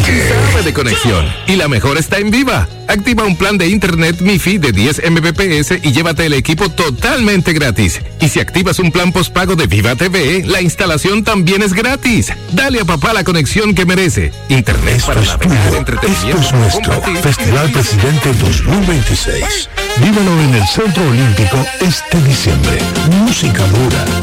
Sabe de conexión. Y la mejor está en Viva. Activa un plan de internet MiFi de 10 Mbps y llévate el equipo totalmente gratis. Y si activas un plan postpago de Viva TV, la instalación también es gratis. Dale a papá la conexión que merece. Internet Esto para es navegar, tuyo. entretenimiento. Esto es nuestro Festival Presidente 2026. Vívalo en el Centro Olímpico este diciembre. Música dura,